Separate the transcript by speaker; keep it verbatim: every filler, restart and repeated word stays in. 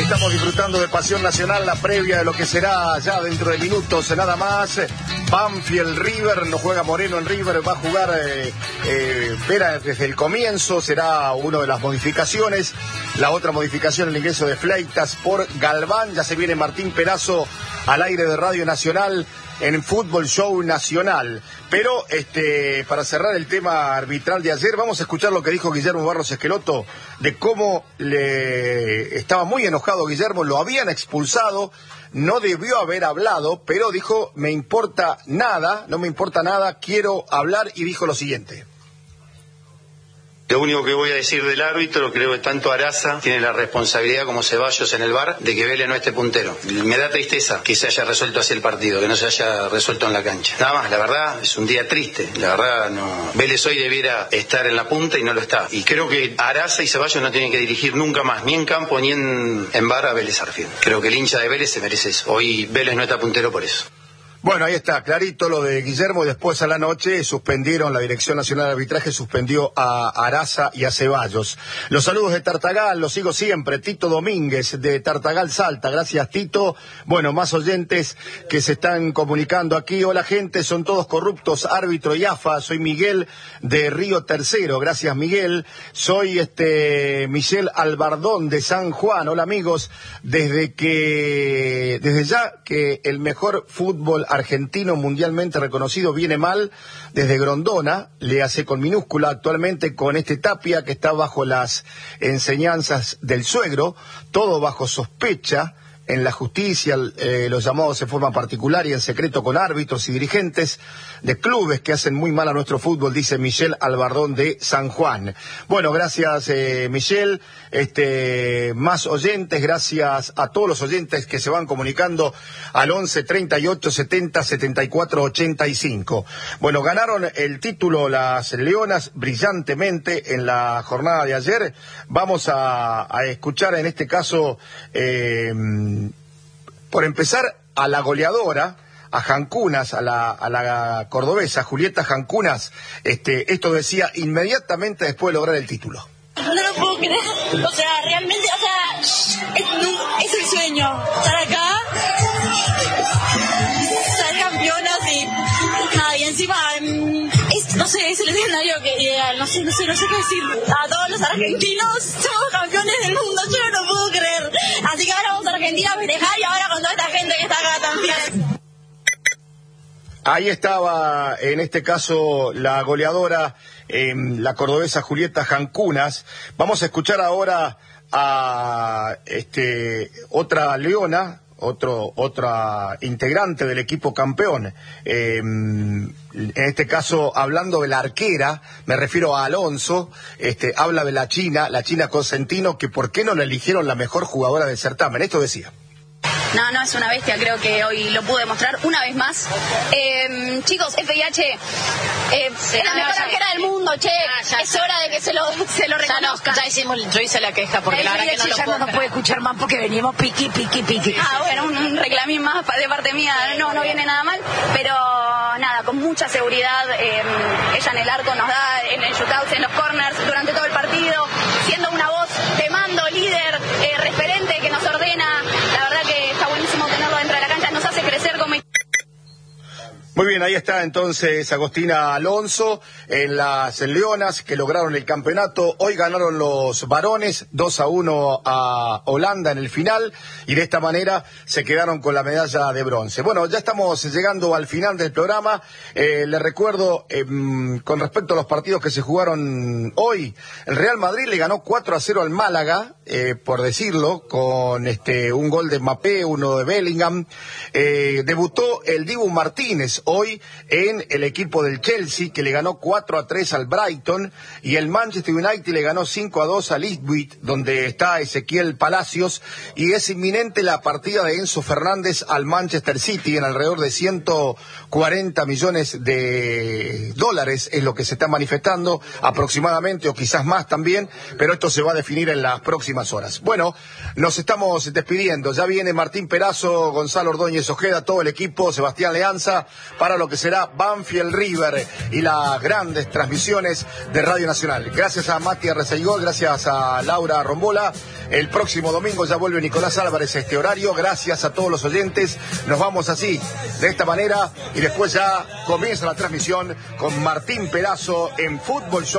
Speaker 1: estamos disfrutando de Pasión Nacional, la previa de lo que será ya dentro de minutos, nada más. Banfield River, no juega Moreno en River, va a jugar eh, eh, Vera desde el comienzo, será una de las modificaciones. La otra modificación, el ingreso de Fleitas por Galván. Ya se viene Martín Perazo al aire de Radio Nacional en Fútbol Show Nacional. Pero este, para cerrar el tema arbitral de ayer, vamos a escuchar lo que dijo Guillermo Barros Esqueloto, de cómo le estaba muy enojado Guillermo, lo habían expulsado, no debió haber hablado, pero dijo, me importa nada, no me importa nada, quiero hablar, y dijo lo siguiente.
Speaker 2: Lo único que voy a decir del árbitro, creo que tanto Araza tiene la responsabilidad como Ceballos en el V A R de que Vélez no esté puntero. Me da tristeza que se haya resuelto así el partido, que no se haya resuelto en la cancha. Nada más, la verdad, es un día triste. La verdad, no. Vélez hoy debiera estar en la punta y no lo está. Y creo que Araza y Ceballos no tienen que dirigir nunca más, ni en campo ni en, en V A R a Vélez Sarsfield. Creo que el hincha de Vélez se merece eso. Hoy Vélez no está puntero por eso.
Speaker 1: Bueno, ahí está, clarito lo de Guillermo. Después a la noche suspendieron, la Dirección Nacional de Arbitraje suspendió a Araza y a Ceballos. Los saludos de Tartagal, los sigo siempre. Tito Domínguez de Tartagal Salta, gracias Tito. Bueno, más oyentes que se están comunicando aquí. Hola gente, son todos corruptos, árbitro y A F A. Soy Miguel de Río Tercero, gracias Miguel. Soy este Michel Albardón de San Juan. Hola amigos, desde que, desde ya que el mejor fútbol argentino mundialmente reconocido viene mal desde Grondona, le hace con minúscula actualmente con este Tapia que está bajo las enseñanzas del suegro, todo bajo sospecha en la justicia, eh, los llamados en forma particular y en secreto con árbitros y dirigentes de clubes que hacen muy mal a nuestro fútbol, dice Michel Albardón de San Juan. Bueno, gracias eh, Michel, este, más oyentes, gracias a todos los oyentes que se van comunicando al once, treinta y ocho, setenta, setenta y cuatro, ochenta y cinco. Bueno, ganaron el título las Leonas brillantemente en la jornada de ayer. Vamos a, a escuchar en este caso, eh, por empezar, a la goleadora, a Jancunas, a la, a la cordobesa Julieta Jancunas. Este, esto decía inmediatamente después de lograr el título.
Speaker 3: No lo puedo creer, o sea, realmente, o sea, es, es el sueño, estar acá, ser campeonas y nada, y encima, es, no sé, es el escenario que ideal, no sé, no sé, no sé qué decir. A todos los argentinos, somos campeones del mundo, yo no lo puedo creer. Así que ahora vamos a Argentina a festejar y ahora con toda esta gente que está acá también.
Speaker 1: Ahí estaba, en este caso, la goleadora, eh, la cordobesa Julieta Jancunas. Vamos a escuchar ahora a este, otra leona, otro, otra integrante del equipo campeón. Eh, en este caso, hablando de la arquera, me refiero a Alonso, este, habla de la China, la China Cosentino, que por qué no la eligieron la mejor jugadora del certamen. Esto decía.
Speaker 4: No, no, es una bestia, creo que hoy lo pude demostrar una vez más. Eh, chicos, F I H, eh, sí, es la mejor
Speaker 5: no,
Speaker 4: arquera del mundo, che,
Speaker 5: ah, ya,
Speaker 4: es hora de que se lo, se lo reconozcan.
Speaker 5: Ya, no, ya hicimos, yo hice la queja porque
Speaker 4: el
Speaker 5: la verdad que no lo
Speaker 6: ya
Speaker 5: puedo
Speaker 6: no nos puede escuchar más porque venimos piqui, piqui, piqui.
Speaker 4: Ah, bueno, un, un reclamín más de parte mía, no, no viene nada mal, pero nada, con mucha seguridad, eh, ella en el arco nos da, en el shootout, en los corners, durante todo el partido, siendo una voz de mando, líder, eh, referente que nos ordena, la verdad que está buenísimo tenerlo dentro de la cancha, nos hace crecer como...
Speaker 1: Muy bien, ahí está entonces Agostina Alonso en las Leonas que lograron el campeonato. Hoy ganaron los varones dos a uno a Holanda en el final y de esta manera se quedaron con la medalla de bronce. Bueno, ya estamos llegando al final del programa. Eh, les recuerdo, eh, con respecto a los partidos que se jugaron hoy, el Real Madrid le ganó cuatro a cero al Málaga, eh, por decirlo, con este un gol de Mbappé, uno de Bellingham. Eh, debutó el Dibu Martínez hoy en el equipo del Chelsea, que le ganó cuatro a tres al Brighton, y el Manchester United le ganó cinco a dos al Ipswich, donde está Ezequiel Palacios, y es inminente la partida de Enzo Fernández al Manchester City en alrededor de ciento cuarenta millones de dólares, es lo que se está manifestando aproximadamente, o quizás más también, pero esto se va a definir en las próximas horas. Bueno, nos estamos despidiendo, ya viene Martín Perazo, Gonzalo Ordóñez Ojeda, todo el equipo, Sebastián Leanza, para lo que será Banfield River y las grandes transmisiones de Radio Nacional. Gracias a Mati Arrezaigol, gracias a Laura Rombola. El próximo domingo ya vuelve Nicolás Álvarez a este horario. Gracias a todos los oyentes. Nos vamos así, de esta manera, y después ya comienza la transmisión con Martín Perazo en Fútbol Show.